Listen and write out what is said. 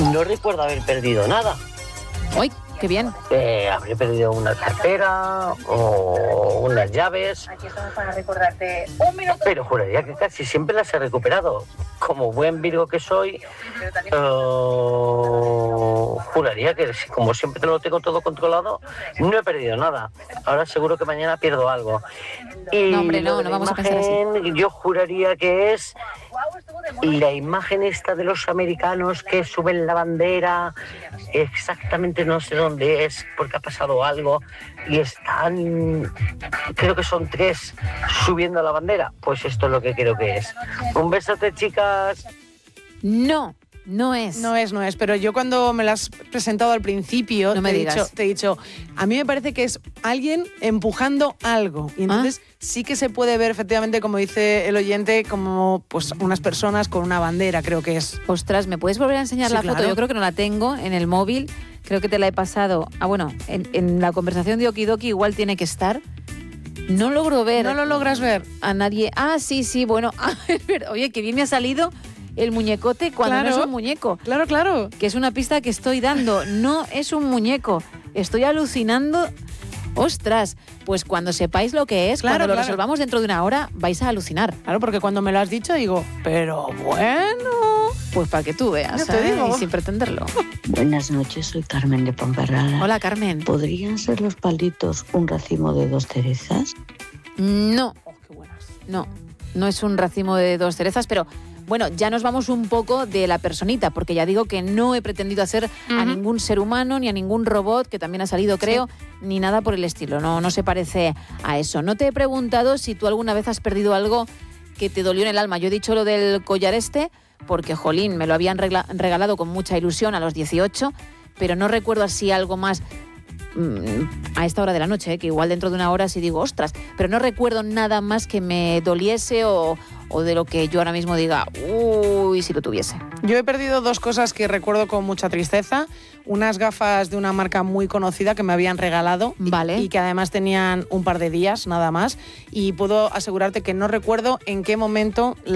no recuerdo haber perdido nada. ¡Uy, qué bien! Habré perdido una cartera o unas llaves. Aquí estamos para recordarte un minuto. Pero juraría que casi siempre las he recuperado. Como buen Virgo que soy, juraría que como siempre lo tengo todo controlado, no he perdido nada. Ahora seguro que mañana pierdo algo. Y No, hombre, no vamos a pensar así. Yo juraría que es la imagen esta de los americanos que suben la bandera, exactamente no sé dónde es, porque ha pasado algo, y están, creo que son 3 subiendo la bandera. Pues esto es lo que creo que es. Un besote, chicas. No es. No es, pero yo cuando me lo has presentado al principio, No me digas. te he dicho, a mí me parece que es alguien empujando algo. Y entonces sí que se puede ver efectivamente, como dice el oyente, como pues unas personas con una bandera, creo que es. Ostras, ¿me puedes volver a enseñar Sí, la foto? claro. Yo creo que no la tengo en el móvil. Creo que te la he pasado. Bueno, en la conversación de Okidoki igual tiene que estar. No logro ver. ¿No lo logras ver? A nadie. Sí, bueno. Oye, que bien me ha salido el muñecote cuando Claro. no es un muñeco. Claro. Que es una pista que estoy dando. No es un muñeco. Estoy alucinando. Ostras, pues cuando sepáis lo que es, cuando lo resolvamos dentro de una hora, vais a alucinar. Claro, porque cuando me lo has dicho digo, pero bueno. Pues para que tú veas, Ya te digo. y sin pretenderlo. Buenas noches, soy Carmen de Ponferrada. Hola, Carmen. ¿Podrían ser los palitos un racimo de 2 cerezas? No. Qué buenas. No es un racimo de 2 cerezas, pero bueno, ya nos vamos un poco de la personita, porque ya digo que no he pretendido hacer a ningún ser humano, ni a ningún robot, que también ha salido, creo, ni nada por el estilo. No se parece a eso. No te he preguntado si tú alguna vez has perdido algo que te dolió en el alma. Yo he dicho lo del collar porque, jolín, me lo habían regalado con mucha ilusión a los 18, pero no recuerdo así algo más a esta hora de la noche, que igual dentro de una hora sí digo, ostras, pero no recuerdo nada más que me doliese o de lo que yo ahora mismo diga, uy, si lo tuviese. Yo he perdido 2 cosas que recuerdo con mucha tristeza. Unas gafas de una marca muy conocida que me habían regalado Vale. y que además tenían un par de días, nada más. Y puedo asegurarte que no recuerdo en qué momento